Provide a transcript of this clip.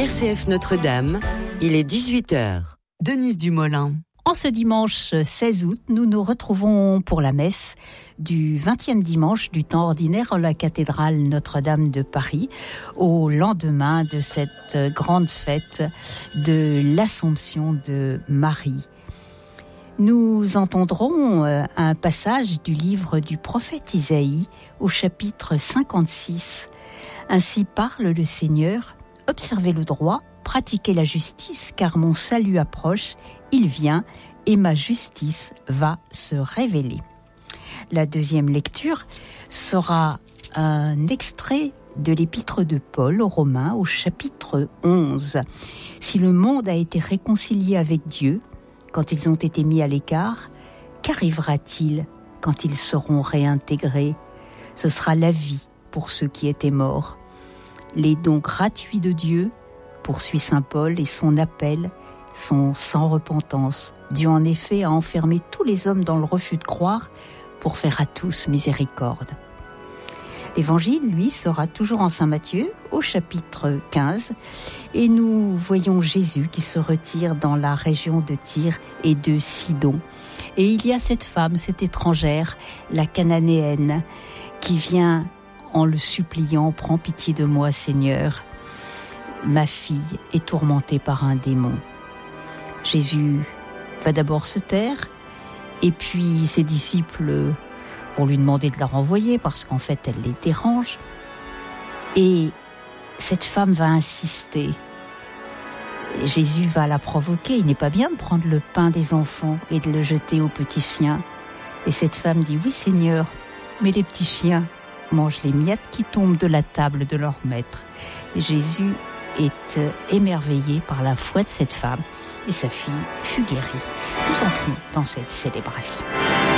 RCF Notre-Dame, il est 18h. Denise Dumoulin. En ce dimanche 16 août, nous nous retrouvons pour la messe du 20e dimanche du temps ordinaire à la cathédrale Notre-Dame de Paris, au lendemain de cette grande fête de l'Assomption de Marie. Nous entendrons un passage du livre du prophète Isaïe au chapitre 56. Ainsi parle le Seigneur, observez le droit, pratiquez la justice, car mon salut approche, il vient et ma justice va se révéler. La deuxième lecture sera un extrait de l'épître de Paul aux Romains au chapitre 11. Si le monde a été réconcilié avec Dieu, quand ils ont été mis à l'écart, qu'arrivera-t-il quand ils seront réintégrés ? Ce sera la vie pour ceux qui étaient morts. Les dons gratuits de Dieu, poursuit saint Paul, et son appel sont sans repentance. Dieu en effet a enfermé tous les hommes dans le refus de croire pour faire à tous miséricorde. L'évangile, lui, sera toujours en saint Matthieu, au chapitre 15, et nous voyons Jésus qui se retire dans la région de Tyr et de Sidon. Et il y a cette femme, cette étrangère, la cananéenne, qui vient en le suppliant, « Prends pitié de moi, Seigneur, ma fille est tourmentée par un démon. » Jésus va d'abord se taire, et puis ses disciples vont lui demander de la renvoyer parce qu'en fait elle les dérange. Et cette femme va insister. Jésus va la provoquer. Il n'est pas bien de prendre le pain des enfants et de le jeter aux petits chiens. Et cette femme dit « Oui Seigneur, mais les petits chiens mangent les miettes qui tombent de la table de leur maître. » Et Jésus est émerveillé par la foi de cette femme et sa fille fut guérie. Nous entrons dans cette célébration.